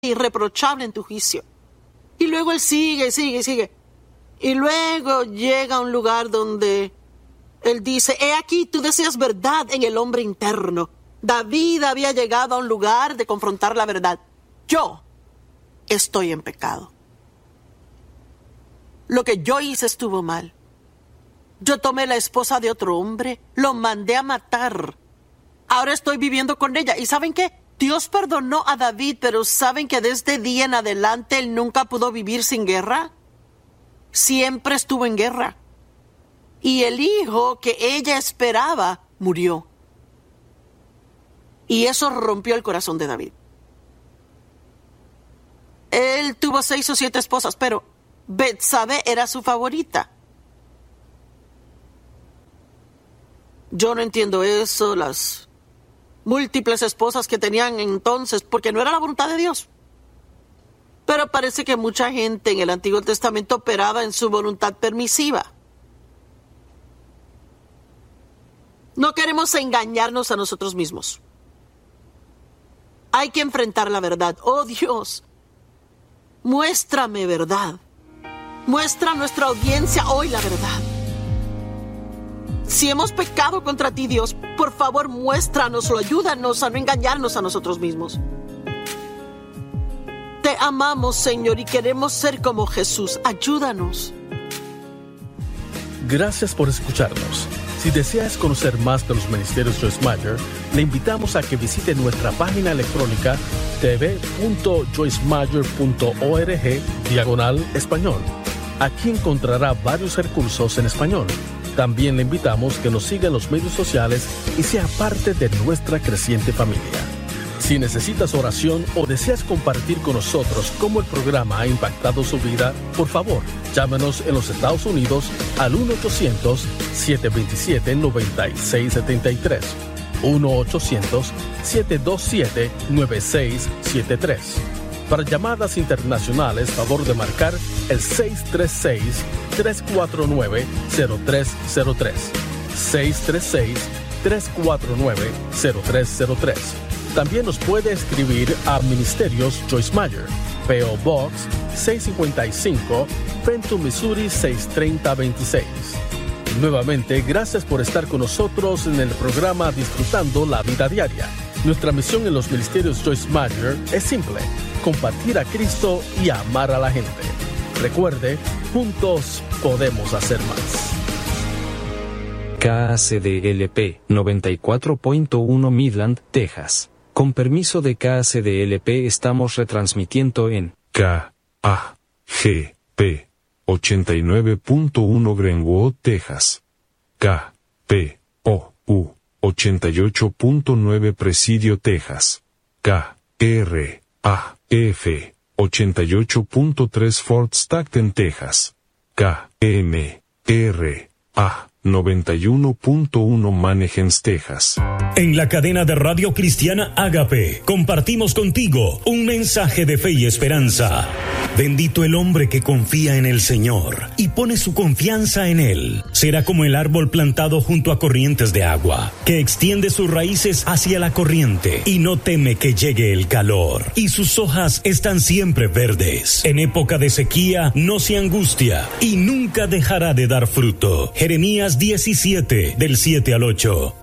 irreprochable en tu juicio. Y luego él sigue. Y luego llega a un lugar donde él dice, he aquí, tú deseas verdad en el hombre interno. David había llegado a un lugar de confrontar la verdad. Yo estoy en pecado. Lo que yo hice estuvo mal. Yo tomé la esposa de otro hombre, lo mandé a matar. Ahora estoy viviendo con ella. ¿Y saben qué? Dios perdonó a David, pero ¿saben que desde día en adelante él nunca pudo vivir sin guerra? Siempre estuvo en guerra. Y el hijo que ella esperaba murió. Y eso rompió el corazón de David. Él tuvo 6 o 7 esposas, pero Betsabé era su favorita. Yo no entiendo eso, las múltiples esposas que tenían entonces, porque no era la voluntad de Dios. Pero parece que mucha gente en el Antiguo Testamento operaba en su voluntad permisiva. No queremos engañarnos a nosotros mismos. Hay que enfrentar la verdad. Oh Dios, muéstrame verdad. Muestra a nuestra audiencia hoy la verdad. Si hemos pecado contra ti, Dios, por favor, muéstranoslo, ayúdanos a no engañarnos a nosotros mismos. Te amamos, Señor, y queremos ser como Jesús. Ayúdanos. Gracias por escucharnos. Si deseas conocer más de los ministerios Joyce Meyer, le invitamos a que visite nuestra página electrónica tv.joycemeyer.org/español. Aquí encontrará varios recursos en español. También le invitamos que nos siga en los medios sociales y sea parte de nuestra creciente familia. Si necesitas oración o deseas compartir con nosotros cómo el programa ha impactado su vida, por favor, llámenos en los Estados Unidos al 1-800-727-9673. 1-800-727-9673. Para llamadas internacionales, favor de marcar el 636-349-0303. 636-349-0303. También nos puede escribir a Ministerios Joyce Meyer, P.O. Box 655, Fenton, Missouri 63026. Nuevamente, gracias por estar con nosotros en el programa Disfrutando la Vida Diaria. Nuestra misión en los Ministerios Joyce Meyer es simple: compartir a Cristo y amar a la gente. Recuerde, juntos podemos hacer más. KACDLP 94.1 Midland, Texas. Con permiso de KACDLP estamos retransmitiendo en KAGP 89.1 Greenwood, Texas. KPOU 88.9 Presidio, Texas. KRAF 88.3 Fort Stockton, Texas. KMRA 91.1 Mannheim, Texas. En la cadena de radio cristiana Ágape, compartimos contigo un mensaje de fe y esperanza. Bendito el hombre que confía en el Señor y pone su confianza en Él. Será como el árbol plantado junto a corrientes de agua, que extiende sus raíces hacia la corriente y no teme que llegue el calor. Y sus hojas están siempre verdes. En época de sequía no se angustia y nunca dejará de dar fruto. Jeremías 17, del 7 al 8.